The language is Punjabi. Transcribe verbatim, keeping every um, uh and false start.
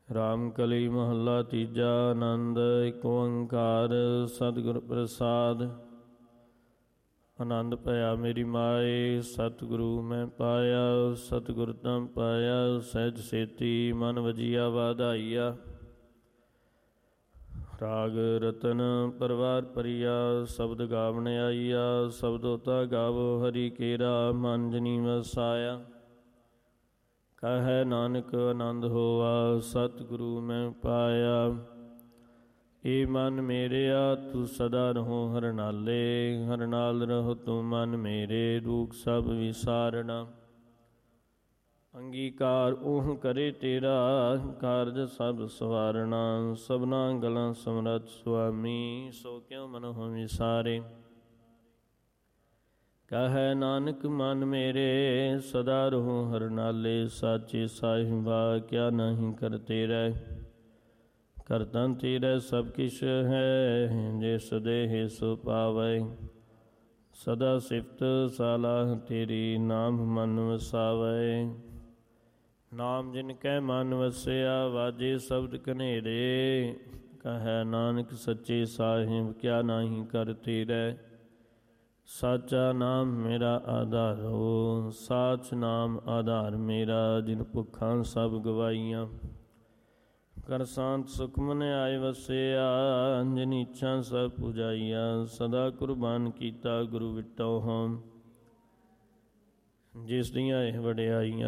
ਰਾਮ ਕਲੀ ਮਹੱਲਾ ਤੀਜਾ। ਆਨੰਦ ਏਕ ਓੰਕਾਰ ਸਤਿਗੁਰ ਪ੍ਰਸਾਦ। ਆਨੰਦ ਭਇਆ ਮੇਰੀ ਮਾਏ, ਸਤਿਗੁਰੂ ਮੈਂ ਪਾਇਆ। ਸਤਿਗੁਰ ਤਾਂ ਪਾਇਆ ਸਹਿਜ ਸੇਤੀ, ਮਨ ਵਜੀਆ ਵਾਧਾਈਆ। ਰਾਗ ਰਤਨ ਪਰਵਾਰ ਪਰਿਆ, ਸ਼ਬਦ ਗਾਵਣ ਆਈਆ। ਸ਼ਬਦੋ ਤਾ ਗਾਵੋ ਹਰੀ ਕੇਰਾ, ਮਨ ਜਨੀ ਵਸਾਇਆ। ਕਹੈ ਨਾਨਕ ਆਨੰਦ ਹੋਆ, ਸਤਿਗੁਰੂ ਮੈਂ ਪਾਇਆ। ਏ ਮਨ ਮੇਰਿਆ ਤੂੰ ਸਦਾ ਰਹੋ ਹਰ ਨਾਲੇ, ਹਰ ਨਾਲ ਰਹੋ ਤੂੰ ਮਨ ਮੇਰੇ, ਦੁਖ ਸਭ ਵਿਸਾਰਣਾ। ਅੰਗੀਕਾਰ ਓਹ ਕਰੇ ਤੇਰਾ, ਕਾਰਜ ਸਭ ਸਵਾਰਣਾ। ਸਭਨਾ ਗਲਾਂ ਸਮਰੱਥ ਸੁਆਮੀ, ਸੋ ਕਿਉ ਮਨਹੁ ਵਿਸਾਰੇ। ਕਹੈ ਨਾਨਕ ਮਨ ਮੇਰੇ, ਸਦਾ ਰਹੋ ਹਰ ਨਾਲੇ। ਸਾਚੇ ਸਾਹਿਬਾ ਕਿਆ ਨਾਹੀ ਕਰਤੇ ਰਹਿ, ਕਰਤਾ ਤੇਰਾ ਸਭ ਕਿਛ ਹੈ। ਜਿਸ ਦੇਹ ਸੋ ਪਾਵੈ, ਸਦਾ ਸਿਫਤ ਸਾਲਾਹ ਤੇਰੀ, ਨਾਮ ਮਨ ਵਸਾਵੈ। ਨਾਮ ਜਿਨ ਕੈ ਮਨ ਵਸਿਆ, ਵਾਜੇ ਸ਼ਬਦ ਕਨੇਰੇ। ਕਹੈ ਨਾਨਕ ਸੱਚੇ ਸਾਹਿਬ ਕਿਆ ਨਾਹੀ ਕਰਤੇ ਰਹਿ। ਸਾਚਾ ਨਾਮ ਮੇਰਾ ਆਧਾਰੋ, ਸਾਚ ਨਾਮ ਆਧਾਰ ਮੇਰਾ। ਜਿਨ ਭੁੱਖਾਂ ਸਭ ਗਵਾਈਆਂ, ਕਰ ਸ਼ਾਂਤ ਸੁਖ ਮਨ ਆਏ ਵਸਿਆ। ਜਿਨ ਇੱਛਾ ਸਭ ਪੁਜਾਈਆ, ਸਦਾ ਕੁਰਬਾਨ ਕੀਤਾ ਗੁਰੂ ਵਿਟੋ ਹਮ। ਜਿਸ ਦੀਆਂ ਇਹ ਵਡਿਆਈਆਂ